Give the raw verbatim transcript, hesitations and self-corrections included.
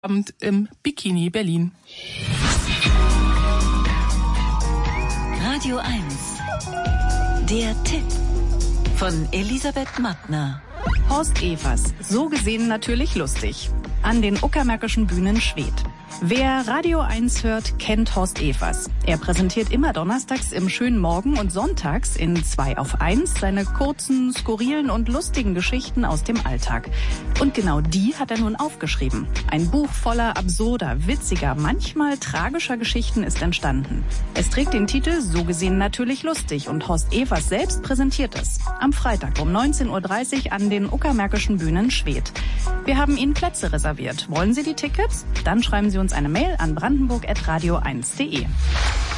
Abend im Bikini Berlin. Radio eins. Der Tipp von Elisabeth Mattner. Horst Evers, so gesehen natürlich lustig. An den Uckermärkischen Bühnen schweht. Wer Radio eins hört, kennt Horst Evers. Er präsentiert immer donnerstags im schönen Morgen und sonntags in zwei auf eins seine kurzen, skurrilen und lustigen Geschichten aus dem Alltag. Und genau die hat er nun aufgeschrieben. Ein Buch voller absurder, witziger, manchmal tragischer Geschichten ist entstanden. Es trägt den Titel So gesehen natürlich lustig und Horst Evers selbst präsentiert es. Am Freitag um neunzehn Uhr dreißig an den Uckermärkischen Bühnen Schwedt. Wir haben Ihnen Plätze reserviert. Wollen Sie die Tickets? Dann schreiben Sie uns eine Mail an brandenburg at radio eins punkt de.